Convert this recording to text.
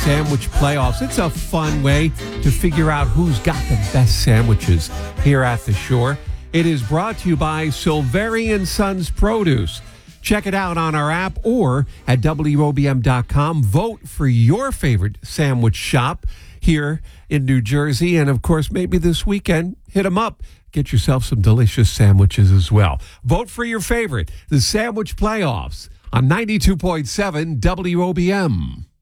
Sandwich Playoffs. It's a fun way to figure out who's got the best sandwiches here at the Shore. It is brought to you by Silveri & Sons Produce. Check it out on our app or at WOBM.com. Vote for your favorite sandwich shop here in New Jersey. And, of course, maybe this weekend, hit them up. Get yourself some delicious sandwiches as well. Vote for your favorite, the Sandwich Playoffs on 92.7 WOBM.